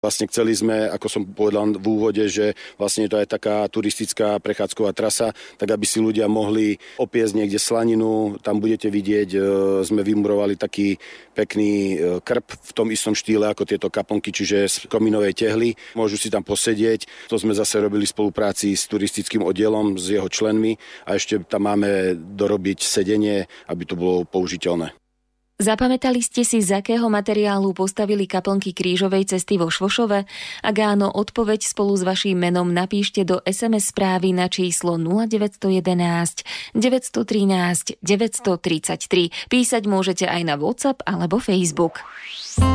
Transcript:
Vlastne chceli sme, ako som povedal v úvode, že vlastne to je taká turistická prechádzková trasa, tak aby si ľudia mohli opiesť niekde slaninu. Tam budete vidieť, sme vymurovali taký pekný krb v tom istom štýle ako tieto kaplnky, čiže z komínovej tehly. Môžu si tam posedieť. To sme zase robili v spolupráci s turistickým oddielom, s jeho členmi a ešte tam máme dorobiť sedenie, aby to bolo použiteľné. Zapamätali ste si, z akého materiálu postavili kaplnky krížovej cesty vo Švošove? Ak áno, odpoveď spolu s vaším menom napíšte do SMS správy na číslo 0911 913 933. Písať môžete aj na WhatsApp alebo Facebook.